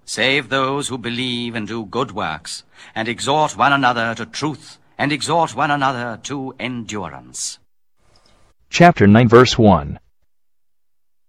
Save those who believe and do good works, and exhort one another to truth, and exhort one another to endurance. Chapter 9 verse 1.